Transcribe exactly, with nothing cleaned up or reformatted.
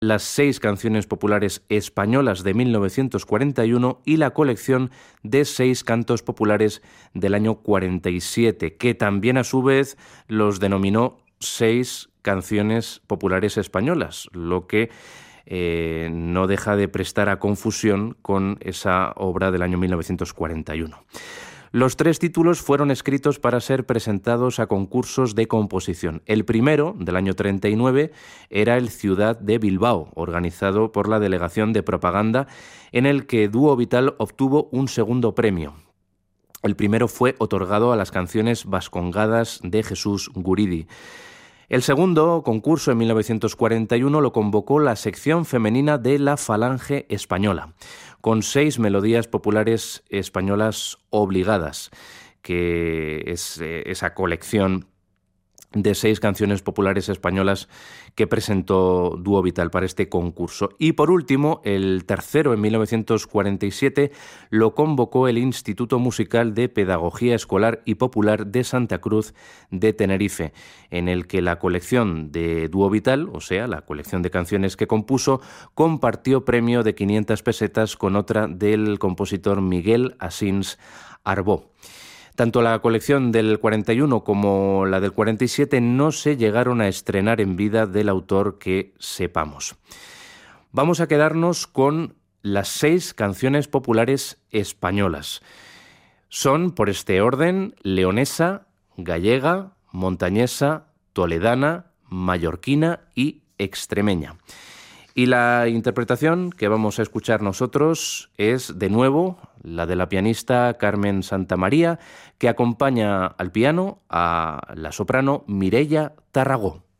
las seis canciones populares españolas de mil novecientos cuarenta y uno y la colección de seis cantos populares del año cuarenta y siete, que también a su vez los denominó seis canciones populares españolas, lo que eh, no deja de prestar a confusión con esa obra del año mil novecientos cuarenta y uno. Los tres títulos fueron escritos para ser presentados a concursos de composición. El primero, del año treinta y nueve, era el Ciudad de Bilbao, organizado por la Delegación de Propaganda, en el que Dúo Vital obtuvo un segundo premio. El primero fue otorgado a las canciones vascongadas de Jesús Guridi. El segundo concurso, en mil novecientos cuarenta y uno, lo convocó la sección femenina de la Falange Española, con seis melodías populares españolas obligadas, que es eh, esa colección de seis canciones populares españolas que presentó Dúo Vital para este concurso. Y por último, el tercero, en mil novecientos cuarenta y siete, lo convocó el Instituto Musical de Pedagogía Escolar y Popular de Santa Cruz de Tenerife, en el que la colección de Dúo Vital, o sea, la colección de canciones que compuso, compartió premio de quinientas pesetas con otra del compositor Miguel Asins Arbó. Tanto la colección del cuarenta y uno como la del cuarenta y siete no se llegaron a estrenar en vida del autor que sepamos. Vamos a quedarnos con las seis canciones populares españolas. Son, por este orden, leonesa, gallega, montañesa, toledana, mallorquina y extremeña. Y la interpretación que vamos a escuchar nosotros es, de nuevo, la de la pianista Carmen Santamaría, que acompaña al piano a la soprano Mireia Tarragó.